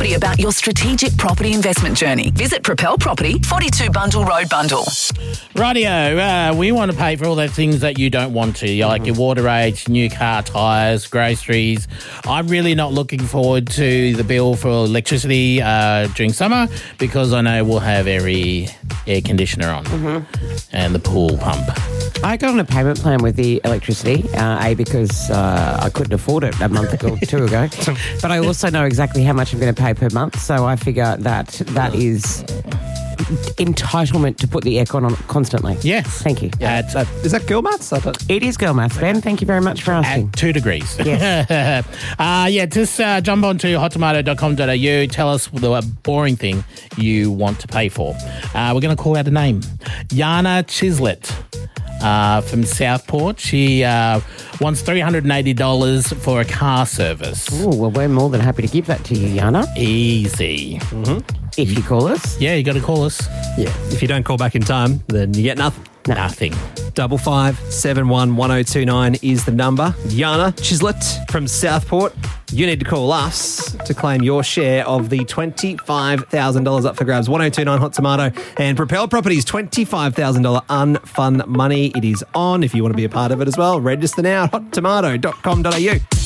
Property about your strategic property investment journey. Visit Propel Property, 42 Bundle Road, Bundle. Rightio, we want to pay for all those things that you don't want to, like your water rates, new car tyres, groceries. I'm really not looking forward to the bill for electricity during summer because I know we'll have every air conditioner on and the pool pump. I got on a payment plan with the electricity, because I couldn't afford it a month or two ago. But I also know exactly how much I'm going to pay per month, so I figure that is entitlement to put the aircon on constantly. Yes. Thank you. Is that girl maths? It is girl maths, Ben. Thank you very much for asking. At 2 degrees. Yes. Just jump on to hottomato.com.au. Tell us the boring thing you want to pay for. We're going to call out a name. Yana Chislett. From Southport. She wants $380 for a car service. Oh, well, we're more than happy to give that to you, Yana. Easy. If you call us. Yeah, you got to call us. Yeah. If you don't call back in time, then you get nothing. Nothing. 55711029 is the number. Yana Chislett from Southport. You need to call us to claim your share of the $25,000 up for grabs. 1029 Hot Tomato and Propel Properties $25,000 unfun money. It is on. If you want to be a part of it as well, register now at hottomato.com.au.